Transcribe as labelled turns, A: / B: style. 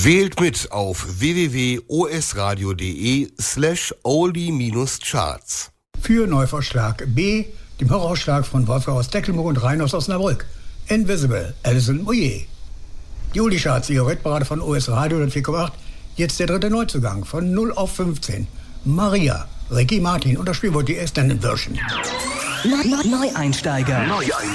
A: Wählt mit auf www.osradio.de/oldie-charts.
B: Für Neuvorschlag B, dem Horrorschlag von Wolfgang aus Tecklenburg und Rein aus Osnabrück. Invisible, Alison Moyet. Die Oldie-Charts, die Hit-Parade von OS Radio 4,8. Jetzt der dritte Neuzugang von 0 auf 15. Maria, Ricky Martin und das Spielwort die Extended Version.
C: Neueinsteiger.